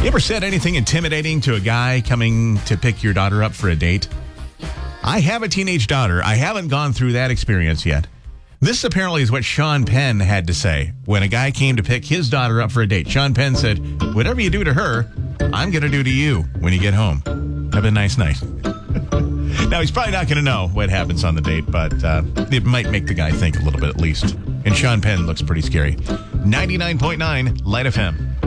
You ever said anything intimidating to a guy coming to pick your daughter up for a date? I have a teenage daughter. I haven't gone through that experience yet. This apparently is what Sean Penn had to say when a guy came to pick his daughter up for a date. Sean Penn said, "Whatever you do to her, I'm going to do to you when you get home. Have a nice night." Now, he's probably not going to know what happens on the date, but it might make the guy think a little bit at least. And Sean Penn looks pretty scary. 99.9 Light FM.